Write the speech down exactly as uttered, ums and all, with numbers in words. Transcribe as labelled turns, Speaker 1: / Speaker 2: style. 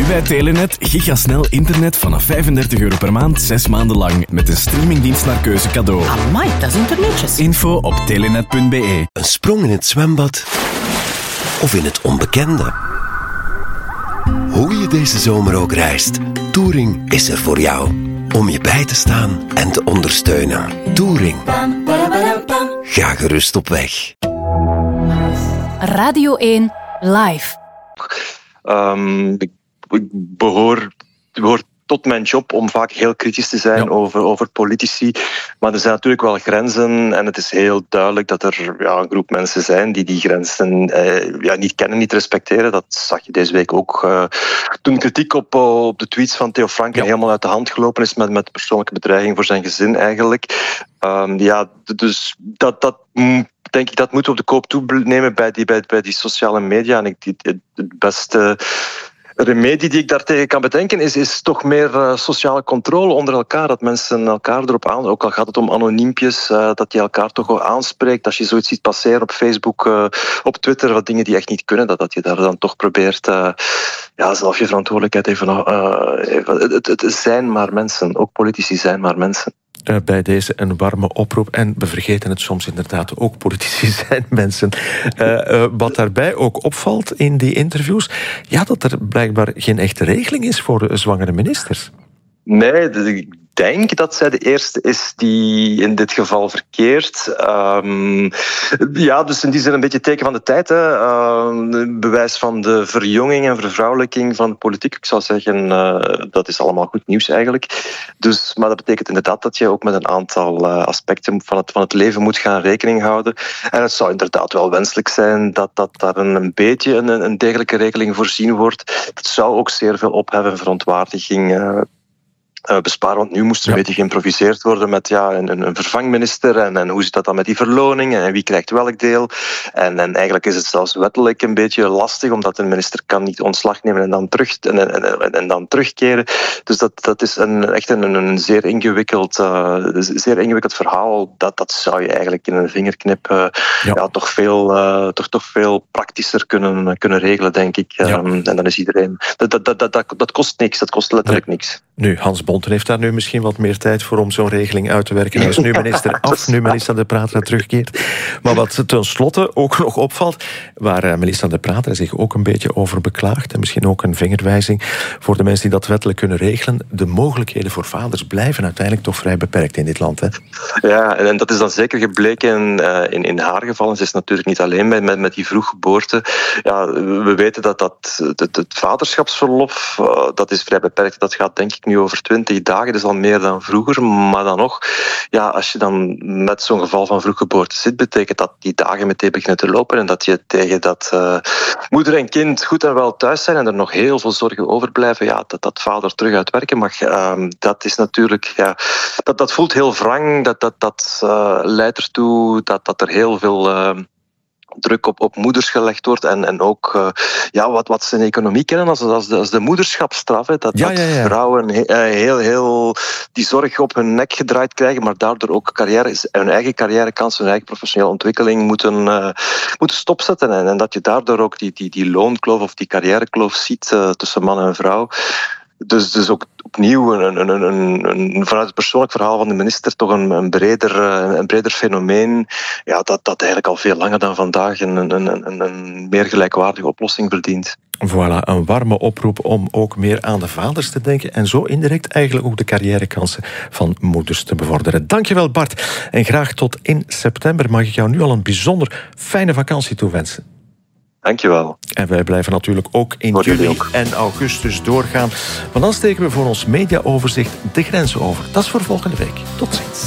Speaker 1: bij Telenet gigasnel internet vanaf vijfendertig euro per maand, zes maanden lang. Met een streamingdienst naar keuze cadeau.
Speaker 2: Amai, dat is internetjes.
Speaker 1: Info op telenet punt b e.
Speaker 3: Een sprong in het zwembad of in het onbekende. Hoe je deze zomer ook reist, Touring is er voor jou. Om je bij te staan en te ondersteunen. Touring. Ga gerust op weg.
Speaker 2: Radio één Live.
Speaker 4: Um, ik, ik behoor, behoor tot mijn job om vaak heel kritisch te zijn ja. over, over politici. Maar er zijn natuurlijk wel grenzen en het is heel duidelijk dat er ja, een groep mensen zijn die die grenzen eh, ja, niet kennen, niet respecteren. Dat zag je deze week ook uh, toen kritiek op, uh, op de tweets van Theo Franken ja. helemaal uit de hand gelopen is met, met persoonlijke bedreiging voor zijn gezin eigenlijk. Um, ja, dus dat... dat denk ik, dat moeten we op de koop toenemen bij die, bij, bij die sociale media. En ik, die, het beste remedie die ik daartegen kan bedenken is, is toch meer uh, sociale controle onder elkaar. Dat mensen elkaar erop aan, ook al gaat het om anoniempjes, uh, dat je elkaar toch wel aanspreekt. Als je zoiets ziet passeren op Facebook, uh, op Twitter, wat dingen die echt niet kunnen, dat, dat je daar dan toch probeert uh, ja, zelf je verantwoordelijkheid even... Uh, even het, het zijn maar mensen, ook politici zijn maar mensen.
Speaker 5: Uh, bij deze een warme oproep. En we vergeten het soms inderdaad, ook politici zijn mensen. Uh, uh, wat daarbij ook opvalt in die interviews, ja, dat er blijkbaar geen echte regeling is voor de zwangere ministers.
Speaker 4: Nee, ik denk dat zij de eerste is die in dit geval verkeert. Um, ja, dus in die zin een beetje teken van de tijd. Hè. Uh, bewijs van de verjonging en vervrouwelijking van de politiek. Ik zou zeggen, uh, dat is allemaal goed nieuws eigenlijk. Dus, maar dat betekent inderdaad dat je ook met een aantal uh, aspecten van het, van het leven moet gaan rekening houden. En het zou inderdaad wel wenselijk zijn dat, dat daar een, een beetje een, een degelijke regeling voorzien wordt. Het zou ook zeer veel ophef en verontwaardiging uh, Uh, besparen, want nu moest er ja. een beetje geïmproviseerd worden met ja, een, een vervangminister en, en hoe zit dat dan met die verloning en wie krijgt welk deel. En, en eigenlijk is het zelfs wettelijk een beetje lastig, omdat een minister kan niet ontslag nemen en dan, terug, en, en, en, en dan terugkeren. Dus dat, dat is een, echt een, een zeer, ingewikkeld, uh, zeer ingewikkeld verhaal. Dat, dat zou je eigenlijk in een vingerknip uh, ja. Ja, toch, veel, uh, toch, toch veel praktischer kunnen, kunnen regelen, denk ik. Ja. Um, en dan is iedereen... Dat, dat, dat, dat, dat kost niks, dat kost letterlijk nee. niks.
Speaker 5: Nu, Hans Bonten heeft daar nu misschien wat meer tijd voor om zo'n regeling uit te werken. Hij is nu minister af, nu Melissa De Prater terugkeert. Maar wat tenslotte ook nog opvalt, waar Melissa De Prater zich ook een beetje over beklaagt, en misschien ook een vingerwijzing voor de mensen die dat wettelijk kunnen regelen, de mogelijkheden voor vaders blijven uiteindelijk toch vrij beperkt in dit land. Hè?
Speaker 4: Ja, en dat is dan zeker gebleken uh, in, in haar geval. Ze is natuurlijk niet alleen met, met, met die vroeggeboorte. Ja, we weten dat, dat het, het vaderschapsverlof, uh, dat is vrij beperkt. Dat gaat denk ik nu over twintig dagen, dat is al meer dan vroeger. Maar dan nog, ja, als je dan met zo'n geval van vroeggeboorte zit, betekent dat die dagen meteen beginnen te lopen en dat je tegen dat uh, moeder en kind goed en wel thuis zijn en er nog heel veel zorgen overblijven, ja, dat dat vader terug uit werken mag. Uh, dat is natuurlijk, ja, dat, dat voelt heel wrang, dat, dat, dat uh, leidt ertoe dat, dat er heel veel... Uh, druk op, op moeders gelegd wordt en, en ook uh, ja, wat, wat ze in de economie kennen als, als, de, als de moederschapsstraf. Hè, dat, ja, ja, ja. dat vrouwen he, heel, heel die zorg op hun nek gedraaid krijgen, maar daardoor ook carrière, hun eigen carrièrekans, hun eigen professionele ontwikkeling moeten, uh, moeten stopzetten. En, en dat je daardoor ook die, die, die loonkloof of die carrièrekloof ziet uh, tussen man en vrouw. Dus, dus ook opnieuw een, een, een, een, vanuit het persoonlijk verhaal van de minister toch een, een, breder, een breder fenomeen, ja, dat, dat eigenlijk al veel langer dan vandaag een, een, een, een meer gelijkwaardige oplossing verdient.
Speaker 5: Voilà, een warme oproep om ook meer aan de vaders te denken en zo indirect eigenlijk ook de carrièrekansen van moeders te bevorderen. Dankjewel Bart en graag tot in september. Mag ik jou nu al een bijzonder fijne vakantie toewensen.
Speaker 4: Dankjewel.
Speaker 5: En wij blijven natuurlijk ook in
Speaker 4: Voor
Speaker 5: juli
Speaker 4: ook.
Speaker 5: en augustus doorgaan. Want dan steken we voor ons mediaoverzicht de grenzen over. Dat is voor volgende week. Tot ziens.